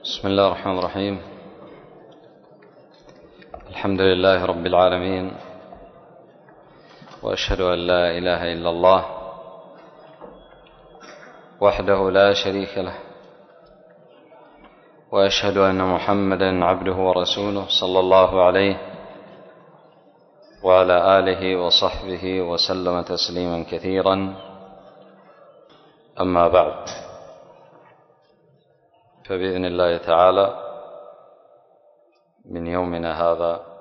بسم الله الرحمن الرحيم. الحمد لله رب العالمين، وأشهد أن لا إله إلا الله وحده لا شريك له، وأشهد أن محمدا عبده ورسوله صلى الله عليه وعلى آله وصحبه وسلم تسليما كثيرا. أما بعد، فبإذن الله تعالى من يومنا هذا